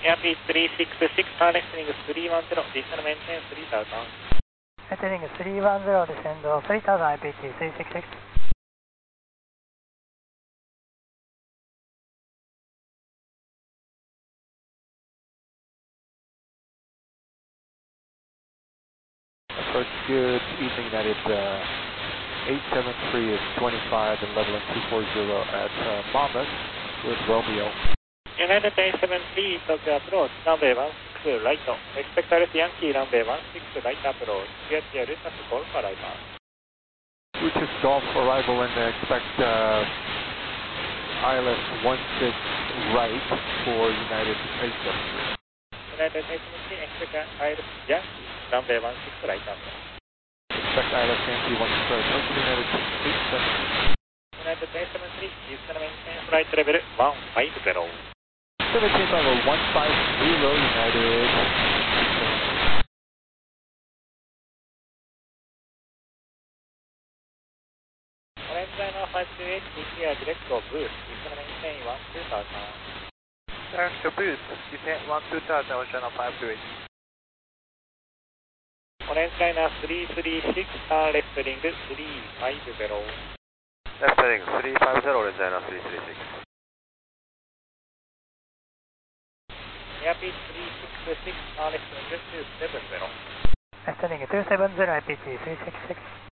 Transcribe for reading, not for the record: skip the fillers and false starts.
Airbus 366, turn left heading 310, additional maintain 3000. Left heading 310, descend 3000, IPT 366. Approach good evening, United 873 is 25 and leveling 240 at Monmouth with Romeo. United 873, Tokyo approach, runway 16 right. Expect ILS Yankee, runway 16 right approach. Get your return to Golf arrival. Which is Golf arrival and expect ILS 16 right for United 873. United 873, expect ILS Yankee, runway 16 right approach. Expect ILS Yankee 16 approach United 873. United 873, Houston maintain flight level 150. 17 level 150, United. Orange Liner 528, DPR direct to boost, Houston maintain 12000. Direct to boost, descent 12000, Orange Liner 528. Orange Liner 336, turn left heading 350. Left heading 350, Orange Liner 336. Airbus 366, turn left heading 270. Left heading 270, IPT 366.